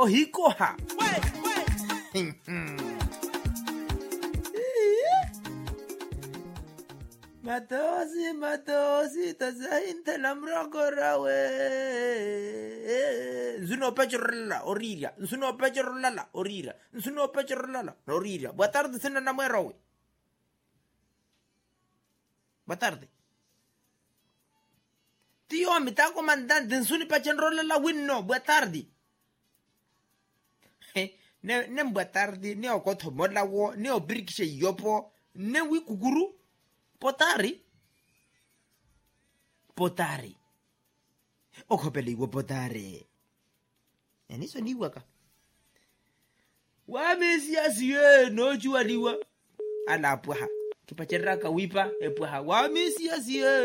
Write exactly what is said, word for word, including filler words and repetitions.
o hikoha. Matosi, matosi, tazainte la mrogora we. Nsuno pechorla, oriria. Nsuno pechorla, oriria. Nsuno pechorla, oriria. Boa tarde, sena na muera we. Boa tarde. Tio, mi ta comandante, nsuni pechorla la winno. Boa tarde. Ne ne boa tarde, ne okoto mola wo, ne obrikishe yopo, ne wi kukuru. Potari? Potari. Okopeli wo potari. Eniso ni waka. Wa mesiasi e no jualiwa. Ala puha. Kipachera ka wipa e puha. Wa mesiasi e